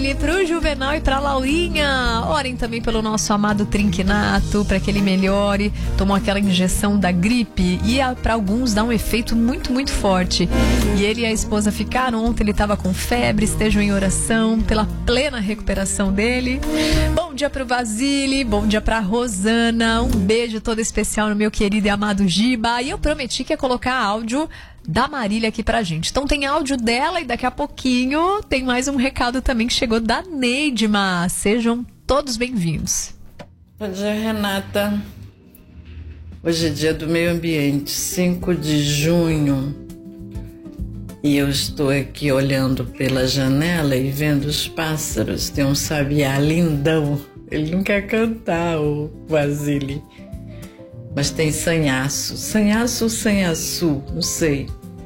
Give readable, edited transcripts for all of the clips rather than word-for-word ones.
Pro Juvenal e pra Laurinha. Orem também pelo nosso amado Trinquinato, para que ele melhore. Tomou aquela injeção da gripe e para alguns dá um efeito muito, muito forte. E ele e a esposa ficaram ontem, ele estava com febre, estejam em oração pela plena recuperação dele. Bom dia pro Vasile, bom dia pra Rosana. Um beijo todo especial no meu querido e amado Giba. E eu prometi que ia colocar áudio da Marília aqui pra gente. Então tem áudio dela e daqui a pouquinho tem mais um recado também que chegou da Neidma. Sejam todos bem-vindos. Bom dia, Renata. Hoje é dia do meio ambiente, 5 de junho. E eu estou aqui olhando pela janela e vendo os pássaros. Tem um sabiá lindão. Ele não quer cantar, o Vasile. Mas tem sanhaço. Sanhaço ou sanhaçu? Não sei.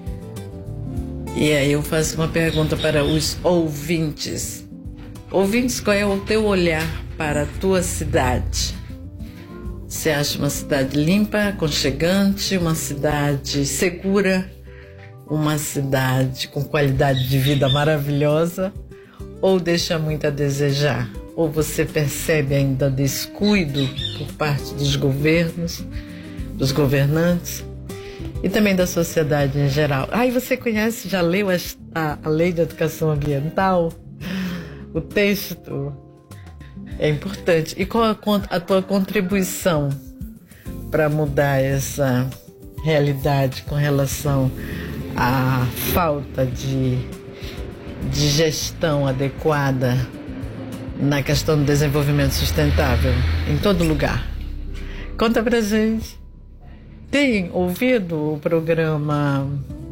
E aí eu faço uma pergunta para os ouvintes. Ouvintes, qual é o teu olhar para a tua cidade? Você acha uma cidade limpa, aconchegante, uma cidade segura, uma cidade com qualidade de vida maravilhosa? Ou deixa muito a desejar? Ou você percebe ainda descuido por parte dos governos, dos governantes e também da sociedade em geral? E você conhece, já leu a Lei de Educação Ambiental? O texto é importante. E qual a tua contribuição para mudar essa realidade com relação à falta de gestão adequada na questão do desenvolvimento sustentável, em todo lugar? Conta pra gente. Tem ouvido o programa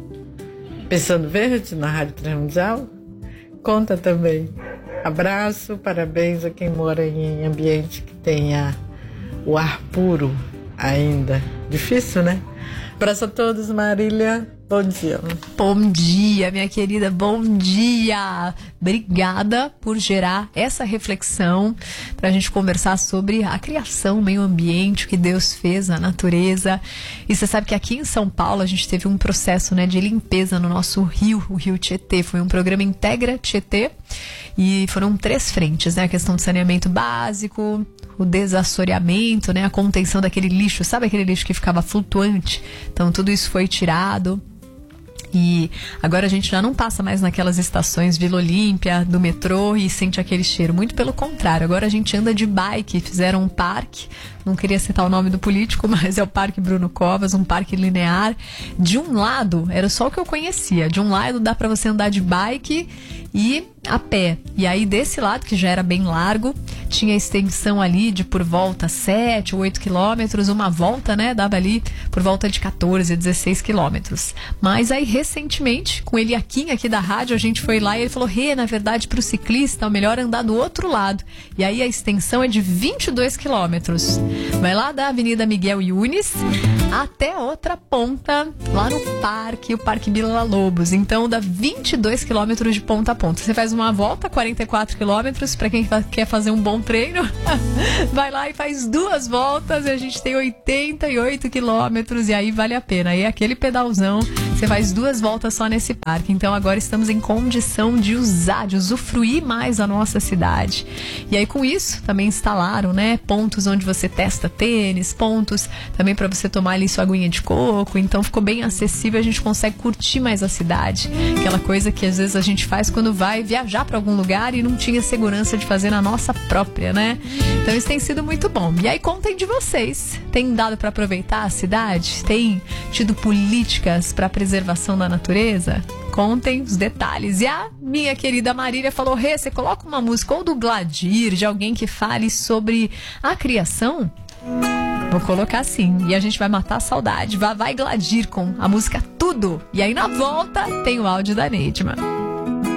Pensando Verde na Rádio Transmundial? Conta também. Abraço, parabéns a quem mora em ambiente que tenha o ar puro ainda. Difícil, né? Abraço a todos, Marília. Bom dia. Bom dia, minha querida, bom dia. Obrigada por gerar essa reflexão para a gente conversar sobre a criação, o meio ambiente, o que Deus fez, a natureza. E você sabe que aqui em São Paulo a gente teve um processo, né, de limpeza no nosso rio, o Rio Tietê. Foi um programa Integra Tietê e foram 3 frentes, né? A questão do saneamento básico, o desassoreamento, né? A contenção daquele lixo, sabe aquele lixo que ficava flutuante? Então tudo isso foi tirado. E agora a gente já não passa mais naquelas estações Vila Olímpia, do metrô e sente aquele cheiro. Muito pelo contrário, agora a gente anda de bike. Fizeram um parque, não queria citar o nome do político, mas é o Parque Bruno Covas, um parque linear. De um lado, era só o que eu conhecia, de um lado dá pra você andar de bike e a pé. E aí desse lado, que já era bem largo, tinha extensão ali de por volta 7 ou 8 quilômetros, uma volta, né, dava ali por volta de 14, 16 quilômetros. Mas aí recentemente, com o Eliakim aqui da rádio, a gente foi lá e ele falou: na verdade, pro ciclista é melhor andar do outro lado. E aí a extensão é de 22 quilômetros. Vai lá da Avenida Miguel Yunes até a outra ponta, lá no parque, o Parque Vila Lobos. Então dá 22 quilômetros de ponta a ponta. Você faz uma volta, 44 quilômetros, para quem quer fazer um bom treino, vai lá e faz 2 voltas e a gente tem 88 quilômetros e aí vale a pena. Aí é aquele pedalzão, você faz 2 voltas só nesse parque. Então agora estamos em condição de usar, de usufruir mais a nossa cidade. E aí com isso também instalaram, né, pontos onde você testa tênis, pontos também para você tomar ali sua aguinha de coco. Então ficou bem acessível, a gente consegue curtir mais a cidade. Aquela coisa que às vezes a gente faz quando vai viajar para algum lugar e não tinha segurança de fazer na nossa própria, né? Então isso tem sido muito bom. E aí contem de vocês. Tem dado para aproveitar a cidade? Tem tido políticas para a preservação da natureza? Contem os detalhes. E a minha querida Marília falou: você coloca uma música ou do Gladir, de alguém que fale sobre a criação? Vou colocar sim. E a gente vai matar a saudade. Vai Gladir com a música Tudo. E aí na volta tem o áudio da Neidma.